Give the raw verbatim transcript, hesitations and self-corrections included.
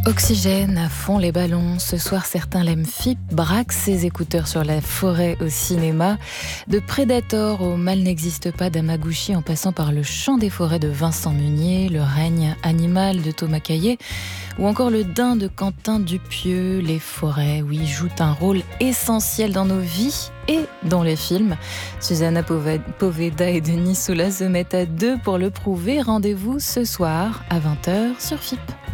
Oxygène à fond les ballons. Ce soir, certains l'aiment F I P, braquent ses écouteurs sur la forêt au cinéma. De Predator au Mal n'existe pas d'Amaguchi en passant par Le Chant des forêts de Vincent Munier, Le règne animal de Thomas Caillet ou encore Le Daim de Quentin Dupieux. Les forêts, oui, jouent un rôle essentiel dans nos vies et dans les films. Susanna Poveda et Denis Soula se mettent à deux pour le prouver. Rendez-vous ce soir à vingt heures sur F I P.